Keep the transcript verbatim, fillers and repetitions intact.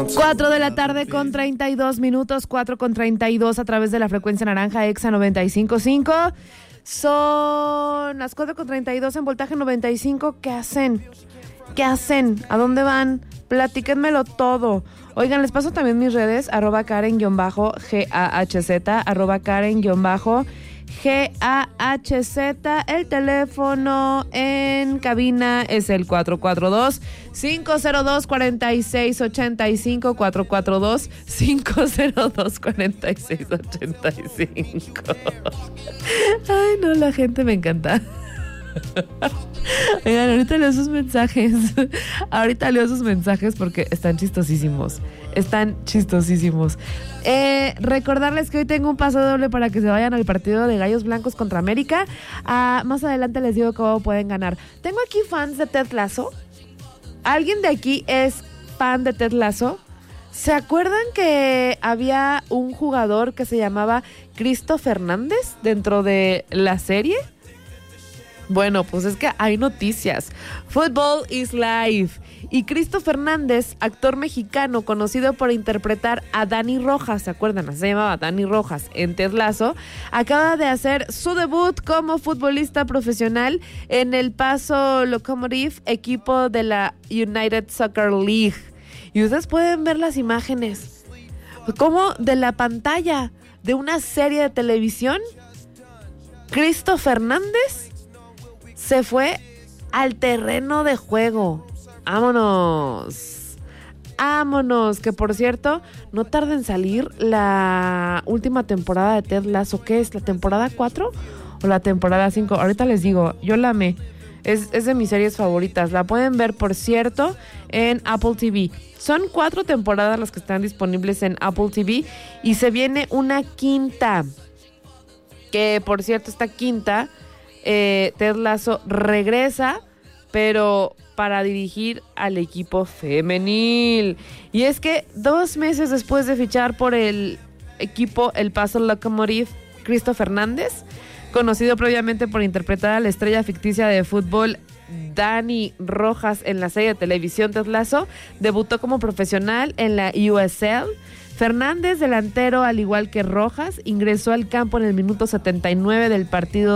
Cuatro de la tarde con treinta y dos minutos, cuatro con treinta y dos a través de la frecuencia naranja Exa noventa y cinco punto cinco. Son las cuatro con treinta y dos en voltaje noventa y cinco. ¿Qué hacen? ¿Qué hacen? ¿A dónde van? Platíquenmelo todo. Oigan, les paso también mis redes, arroba Karen-G A H Z, arroba Karen-G A H Z. El teléfono en cabina es el cuatro cuatro dos, cinco cero dos, cuatro seis ocho cinco, cuatro cuatro dos, cinco cero dos, cuatro seis ocho cinco. Ay, no, la gente me encanta. Oigan, ahorita leo sus mensajes. Ahorita leo sus mensajes porque están chistosísimos. Están chistosísimos. Eh, recordarles que hoy tengo un paso doble para que se vayan al partido de Gallos Blancos contra América. Ah, más adelante les digo cómo pueden ganar. Tengo aquí fans de Ted Lasso. ¿Alguien de aquí es fan de Ted Lasso? ¿Se acuerdan que había un jugador que se llamaba Cristo Fernández dentro de la serie? Bueno, pues es que hay noticias. Football is life. Y Cristo Fernández, actor mexicano conocido por interpretar a Dani Rojas, ¿se acuerdan? Se llamaba Dani Rojas en Ted Lasso, acaba de hacer su debut como futbolista profesional en el Paso Locomotive, equipo de la United Soccer League. Y ustedes pueden ver las imágenes, como de la pantalla de una serie de televisión, Cristo Fernández se fue al terreno de juego. ¡Vámonos! ¡Vámonos! Que por cierto, no tarda en salir la última temporada de Ted Lasso. ¿Qué es? ¿La temporada cuatro o la temporada cinco? Ahorita les digo, yo la amé. Es, es de mis series favoritas. La pueden ver, por cierto, en Apple T V. Son cuatro temporadas las que están disponibles en Apple T V. Y se viene una quinta. Que, por cierto, esta quinta... Eh, Ted Lasso regresa, pero para dirigir al equipo femenil. Y es que dos meses después de fichar por el equipo El Paso Locomotive, Cristo Fernández, conocido previamente por interpretar a la estrella ficticia de fútbol Dani Rojas en la serie de televisión Ted Lasso, debutó como profesional en la U S L. Fernández, delantero al igual que Rojas, ingresó al campo en el minuto setenta y nueve del partido